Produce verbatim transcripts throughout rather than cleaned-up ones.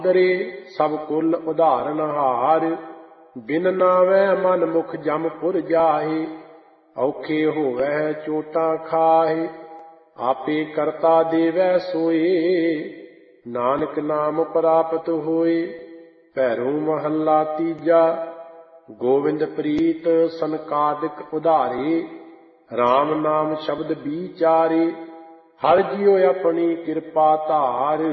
ਦਰੇ ਸਭ ਕੁਲ ਉਧਾਰਨ ਹਾਰ, ਬਿਨ ਨਾਵੈ ਮਨ ਮੁਖ ਜਮ ਪੁਰ ਜਾਹੇ, ਔਖੇ ਹੋਵੈ ਚੋਟਾਂ ਖਾਹੇ, ਆਪੇ ਕਰਤਾ ਦੇਵੈ ਸੋਏ, ਨਾਨਕ ਨਾਮ ਪ੍ਰਾਪਤ ਹੋਏ। ਭੈਰੋ ਮਹੱਲਾ ਤੀਜਾ। ਗੋਵਿੰਦ ਪ੍ਰੀਤ ਸੰਕਾਦਿਕ ਉਧਾਰੇ, ਰਾਮ ਨਾਮ ਸ਼ਬਦ ਵਿਚਾਰੇ, ਹਰਿ ਜਿਉ ਆਪਣੀ ਕਿਰਪਾ ਧਾਰ,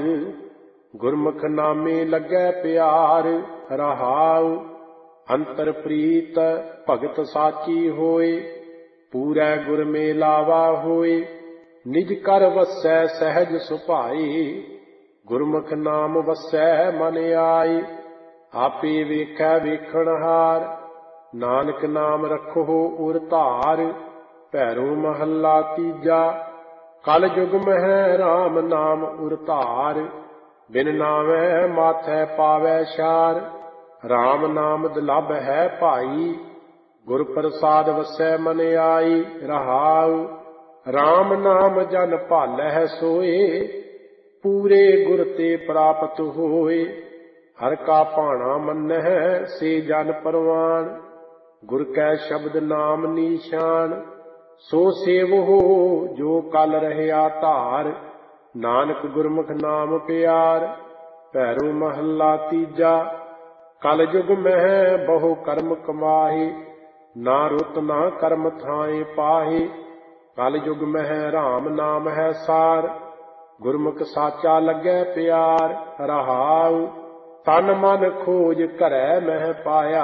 ਗੁਰਮੁਖ ਨਾਮੇ ਲੱਗੈ ਪਿਆਰ। ਰਹਾਉ ਅੰਤਰ ਪ੍ਰੀਤ ਭਗਤ ਸਾਚੀ ਹੋਏ, ਪੂਰੈ ਗੁਰ ਮੇਲਾਵਾ ਹੋਏ, ਨਿਜ ਕਰ ਵਸੈ ਸਹਿਜ ਸੁਭਾਏ, ਗੁਰਮੁਖ ਨਾਮ ਵਸੈ ਮਨ ਆਏ। ਆਪੇ ਵੇਖੈ ਵੇਖਣਹਾਰ, ਨਾਨਕ ਨਾਮ ਰਖੋ ਉਰ ਧਾਰ। ਭੈਰੋ ਮਹੱਲਾ ਤੀਜਾ। ਕਲ ਯੁਗ ਮਹਿ ਰਾਮ ਨਾਮ ਉਰ ਧਾਰ, ਬਿਨ ਨਾਵੈ ਮਾਥੈ ਪਾਵੈ ਛਾਰ। ਰਾਮ ਨਾਮ ਦੁਲਭ ਹੈ ਭਾਈ, ਗੁਰ ਪ੍ਰਸਾਦ ਵਸੈ ਮਨ ਆਈ। ਰਹਾਉ ਰਾਮ ਨਾਮ ਜਨ ਭਾਲੈ ਸੋਏ, ਪੂਰੇ ਗੁਰ ਤੇ ਪ੍ਰਾਪਤ ਹੋਏ। ਹਰਿ ਕਾ ਭਾਣਾ ਮੰਨਹਿ ਸੇ ਜਨ ਪਰਵਾਨ, ਗੁਰ ਕੈ ਸ਼ਬਦ ਨਾਮ ਨੀਸ਼ਾਨ। ਸੋ ਸੇਵਹੁ ਜੋ ਕਲ ਰਹਿਆ ਧਾਰ, ਨਾਨਕ ਗੁਰਮੁਖ ਨਾਮ ਪਿਆਰ। ਭੈਰੋ ਮਹੱਲਾ ਤੀਜਾ। ਕਲ ਯੁਗ ਮਹਿ ਬਹੁ ਕਰਮ ਕਮਾਹੇ, ਨਾ ਰੁਤ ਨਾ ਕਰਮ ਥਾਏ ਪਾਹੇ। ਕਲ ਯੁਗ ਮਹਿ ਰਾਮ ਨਾਮ ਹੈ ਸਾਰ, ਗੁਰਮੁਖ ਸਾਚਾ ਲੱਗੈ ਪਿਆਰ। ਰਹਾਉ ਤਨ ਮਨ ਖੋਜ ਘਰੈ ਮਹਿ ਪਾਇਆ,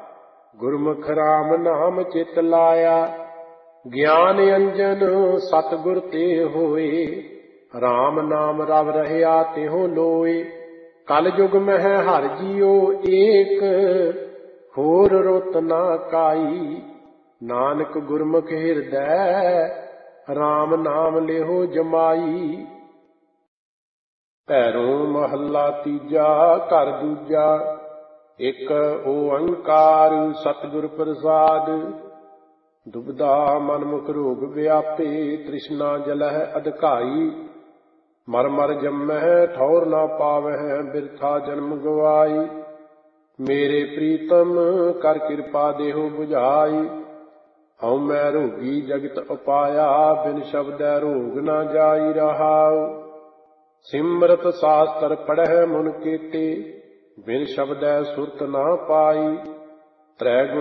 ਗੁਰਮੁਖ ਰਾਮ ਨਾਮ ਚਿਤ ਲਾਇਆ। ਗਿਆਨ ਅੰਜਨ ਸਤਿਗੁਰ ਤੇ ਹੋਏ, ਰਾਮ ਨਾਮ ਰਵ ਰਹਿਆ ਤਿਹੁ ਲੋਏ। ਕਲ ਯੁਗ ਮਹਿ ਹਰਿ ਜੀਉ ਏਕ, ਹੋਰ ਰੁਤ ਨਾ ਕਾਈ। ਨਾਨਕ ਗੁਰਮੁਖ ਹਿਰਦੈ, ਰਾਮ ਨਾਮ ਲਿਹੁ ਜਮਾਈ। ਭੈਰੋ ਮਹੱਲਾ ਤੀਜਾ। ਘਰ ਦੂਜਾ। ਇੱਕ ਓੰਕਾਰ ਸਤਿਗੁਰ ਪ੍ਰਸਾਦ, ਦੁਬਿਧਾ ਮਨ ਮੁਖ ਰੋਗ ਵਿਆਪੇ, ਤ੍ਰਿਸ਼ਨਾ ਜਲਹਿ ਅਧਿਕਾਈ। ਮਰ ਮਰ ਜੰਮਹਿ ਠੌਰ ਨਾ ਪਾਵਹਿ, ਬਿਰਥਾ ਜਨਮ ਗਵਾਈ। ਮੇਰੇ ਪ੍ਰੀਤਮ ਕਰ ਕਿਰਪਾ ਦੇਹੁ ਬੁਝਾਈ। ਹਉ ਮੈਂ ਰੋਗੀ ਜਗਤ ਉਪਾਇਆ, ਬਿਨ ਸ਼ਬਦੈ ਰੋਗ ਨਾ ਜਾਈ। ਰਹਾਉ ਸਿਮਰਤ ਸਾਸਤਰ ਪੜ੍ਹੈ ਮੁਨ ਕੇਤੇ, ਬਿਨ ਸ਼ਬਦੈ ਸੁਰਤ ਨਾ ਪਾਈ। ਤ੍ਰੈ